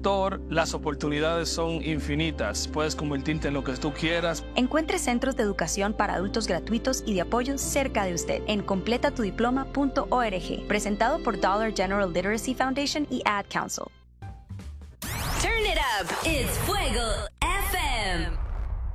sector, las oportunidades son infinitas. Puedes convertirte en lo que tú quieras. Encuentre centros de educación para adultos gratuitos y de apoyo cerca de usted en completatudiploma.org. Presentado por Dollar General Literacy Foundation y Ad Council. Turn it up. It's Fuego FM.